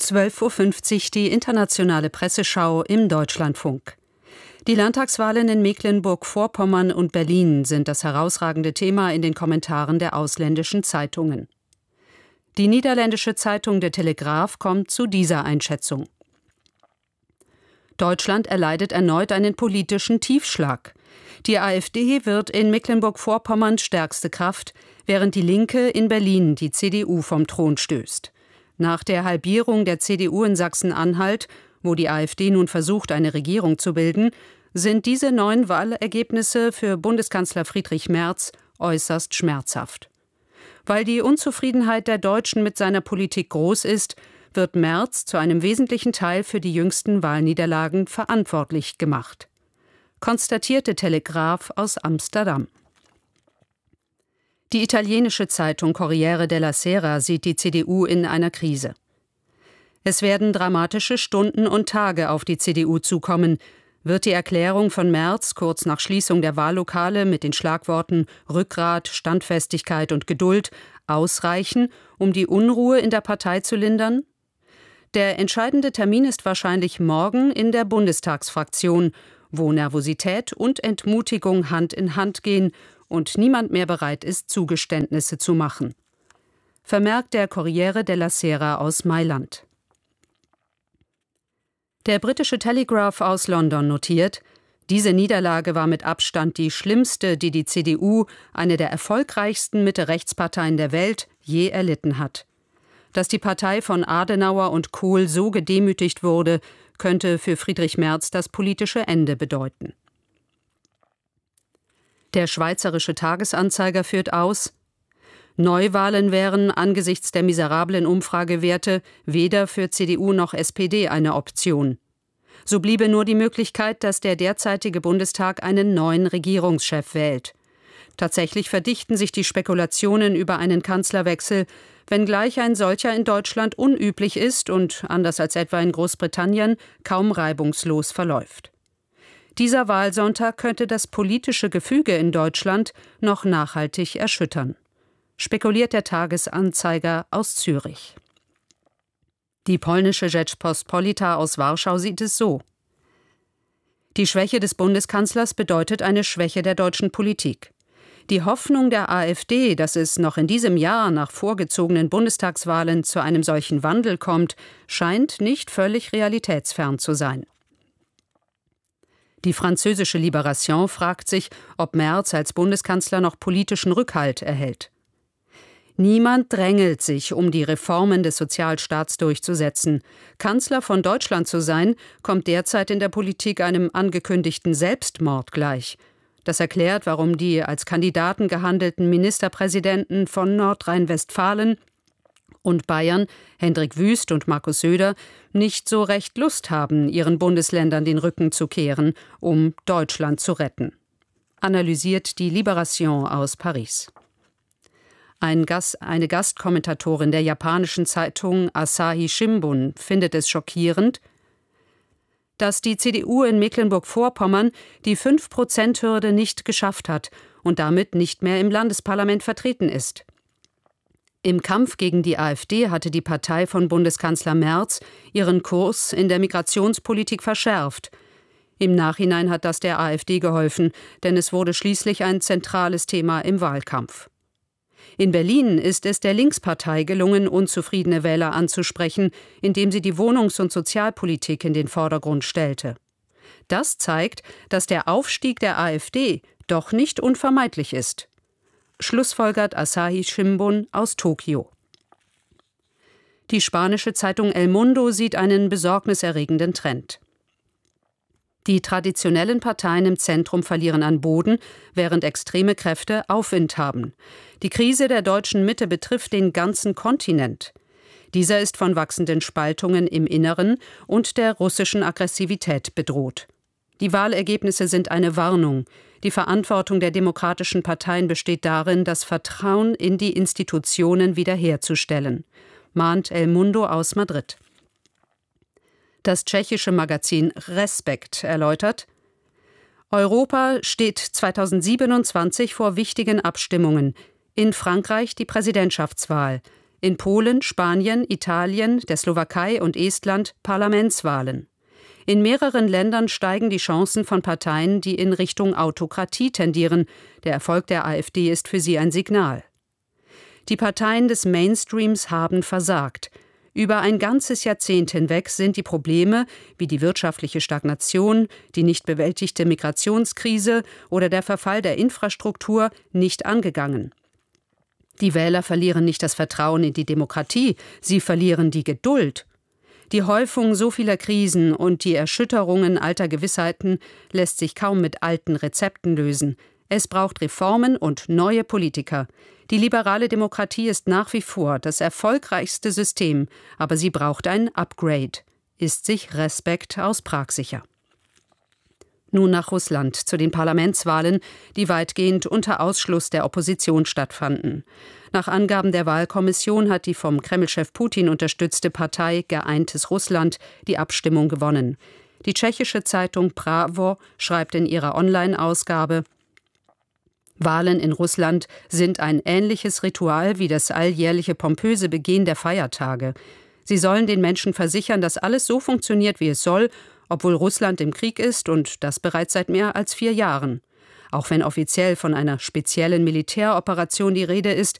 12:50 Uhr die internationale Presseschau im Deutschlandfunk. Die Landtagswahlen in Mecklenburg-Vorpommern und Berlin sind das herausragende Thema in den Kommentaren der ausländischen Zeitungen. Die niederländische Zeitung De Telegraaf kommt zu dieser Einschätzung. Deutschland erleidet erneut einen politischen Tiefschlag. Die AfD wird in Mecklenburg-Vorpommern stärkste Kraft, während die Linke in Berlin die CDU vom Thron stößt. Nach der Halbierung der CDU in Sachsen-Anhalt, wo die AfD nun versucht, eine Regierung zu bilden, sind diese neuen Wahlergebnisse für Bundeskanzler Friedrich Merz äußerst schmerzhaft. Weil die Unzufriedenheit der Deutschen mit seiner Politik groß ist, wird Merz zu einem wesentlichen Teil für die jüngsten Wahlniederlagen verantwortlich gemacht, konstatierte Telegraaf aus Amsterdam. Die italienische Zeitung Corriere della Sera sieht die CDU in einer Krise. Es werden dramatische Stunden und Tage auf die CDU zukommen. Wird die Erklärung von Merz kurz nach Schließung der Wahllokale mit den Schlagworten Rückgrat, Standfestigkeit und Geduld ausreichen, um die Unruhe in der Partei zu lindern? Der entscheidende Termin ist wahrscheinlich morgen in der Bundestagsfraktion, wo Nervosität und Entmutigung Hand in Hand gehen und niemand mehr bereit ist, Zugeständnisse zu machen. Vermerkt der Corriere della Sera aus Mailand. Der britische Telegraph aus London notiert, diese Niederlage war mit Abstand die schlimmste, die die CDU, eine der erfolgreichsten Mitte-Rechts-Parteien der Welt, je erlitten hat. Dass die Partei von Adenauer und Kohl so gedemütigt wurde, könnte für Friedrich Merz das politische Ende bedeuten. Der Schweizerische Tagesanzeiger führt aus: Neuwahlen wären angesichts der miserablen Umfragewerte weder für CDU noch SPD eine Option. So bliebe nur die Möglichkeit, dass der derzeitige Bundestag einen neuen Regierungschef wählt. Tatsächlich verdichten sich die Spekulationen über einen Kanzlerwechsel, wenngleich ein solcher in Deutschland unüblich ist und, anders als etwa in Großbritannien, kaum reibungslos verläuft. Dieser Wahlsonntag könnte das politische Gefüge in Deutschland noch nachhaltig erschüttern, spekuliert der Tagesanzeiger aus Zürich. Die polnische Rzeczpospolita aus Warschau sieht es so: Die Schwäche des Bundeskanzlers bedeutet eine Schwäche der deutschen Politik. Die Hoffnung der AfD, dass es noch in diesem Jahr nach vorgezogenen Bundestagswahlen zu einem solchen Wandel kommt, scheint nicht völlig realitätsfern zu sein. Die französische Libération fragt sich, ob Merz als Bundeskanzler noch politischen Rückhalt erhält. Niemand drängelt sich, um die Reformen des Sozialstaats durchzusetzen. Kanzler von Deutschland zu sein, kommt derzeit in der Politik einem angekündigten Selbstmord gleich. Das erklärt, warum die als Kandidaten gehandelten Ministerpräsidenten von Nordrhein-Westfalen und Bayern, Hendrik Wüst und Markus Söder, nicht so recht Lust haben, ihren Bundesländern den Rücken zu kehren, um Deutschland zu retten. Analysiert die Libération aus Paris. Eine Gastkommentatorin der japanischen Zeitung Asahi Shimbun findet es schockierend, dass die CDU in Mecklenburg-Vorpommern die 5%-Hürde nicht geschafft hat und damit nicht mehr im Landesparlament vertreten ist. Im Kampf gegen die AfD hatte die Partei von Bundeskanzler Merz ihren Kurs in der Migrationspolitik verschärft. Im Nachhinein hat das der AfD geholfen, denn es wurde schließlich ein zentrales Thema im Wahlkampf. In Berlin ist es der Linkspartei gelungen, unzufriedene Wähler anzusprechen, indem sie die Wohnungs- und Sozialpolitik in den Vordergrund stellte. Das zeigt, dass der Aufstieg der AfD doch nicht unvermeidlich ist, schlussfolgert Asahi Shimbun aus Tokio. Die spanische Zeitung El Mundo sieht einen besorgniserregenden Trend. Die traditionellen Parteien im Zentrum verlieren an Boden, während extreme Kräfte Aufwind haben. Die Krise der deutschen Mitte betrifft den ganzen Kontinent. Dieser ist von wachsenden Spaltungen im Inneren und der russischen Aggressivität bedroht. Die Wahlergebnisse sind eine Warnung. Die Verantwortung der demokratischen Parteien besteht darin, das Vertrauen in die Institutionen wiederherzustellen, mahnt El Mundo aus Madrid. Das tschechische Magazin Respekt erläutert: Europa steht 2027 vor wichtigen Abstimmungen. In Frankreich die Präsidentschaftswahl, In Polen, Spanien, Italien, der Slowakei und Estland Parlamentswahlen. In mehreren Ländern steigen die Chancen von Parteien, die in Richtung Autokratie tendieren. Der Erfolg der AfD ist für sie ein Signal. Die Parteien des Mainstreams haben versagt. Über ein ganzes Jahrzehnt hinweg sind die Probleme wie die wirtschaftliche Stagnation, die nicht bewältigte Migrationskrise oder der Verfall der Infrastruktur nicht angegangen. Die Wähler verlieren nicht das Vertrauen in die Demokratie, sie verlieren die Geduld. Die Häufung so vieler Krisen und die Erschütterungen alter Gewissheiten lässt sich kaum mit alten Rezepten lösen. Es braucht Reformen und neue Politiker. Die liberale Demokratie ist nach wie vor das erfolgreichste System, aber sie braucht ein Upgrade. Ist sich Respekt aus Prag sicher. Nun nach Russland, zu den Parlamentswahlen, die weitgehend unter Ausschluss der Opposition stattfanden. Nach Angaben der Wahlkommission hat die vom Kremlchef Putin unterstützte Partei Geeintes Russland die Abstimmung gewonnen. Die tschechische Zeitung Právo schreibt in ihrer Online-Ausgabe: Wahlen in Russland sind ein ähnliches Ritual wie das alljährliche pompöse Begehen der Feiertage. Sie sollen den Menschen versichern, dass alles so funktioniert, wie es soll, obwohl Russland im Krieg ist und das bereits seit mehr als 4 Jahren. Auch wenn offiziell von einer speziellen Militäroperation die Rede ist,